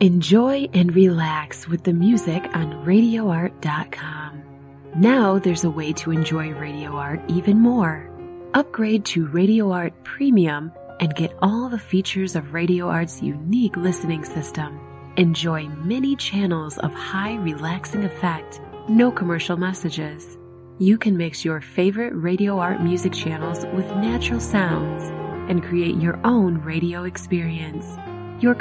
Enjoy and relax with the music on RadioArt.com. Now there's a way to enjoy Radio Art even more. Upgrade to Radio Art Premium and get all the features of Radio Art's unique listening system. Enjoy many channels of high relaxing effect, no commercial messages. You can mix your favorite Radio Art music channels with natural sounds and create your own radio experience.